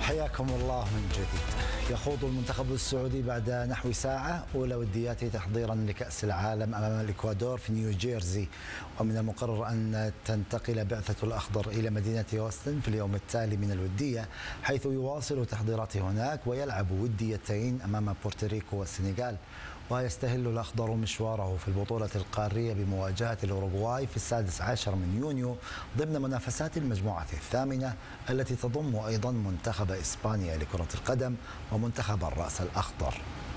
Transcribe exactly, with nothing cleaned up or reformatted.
حياكم الله من جديد. يخوض المنتخب السعودي بعد نحو ساعة أولى ودياته تحضيرا لكأس العالم أمام الإكوادور في نيوجيرسي، ومن المقرر أن تنتقل بعثة الأخضر إلى مدينة أوستن في اليوم التالي من الودية، حيث يواصل تحضيراته هناك ويلعب وديتين أمام بورتوريكو والسنغال. ويستهل الأخضر مشواره في البطولة القارية بمواجهة الأوروغواي في السادس عشر من يونيو ضمن منافسات المجموعة الثامنة التي تضم أيضا منتخب إسبانيا لكرة القدم ومنتخب الرأس الأخضر.